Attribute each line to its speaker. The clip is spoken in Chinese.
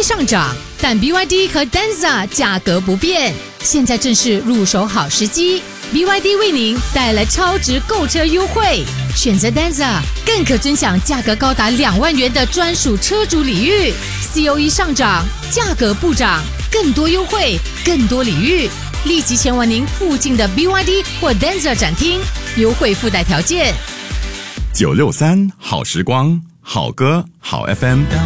Speaker 1: 上涨，但 BYD 和 Denza 价格不变。现在正是入手好时机 ，BYD 为您带来超值购车优惠。选择 Denza 更可尊享价格高达2万元的专属车主礼遇。COE 上涨，价格不涨，更多优惠，更多礼遇。立即前往您附近的 BYD 或 Denza 展厅，优惠附带条件。
Speaker 2: 963好时光，好歌好 FM。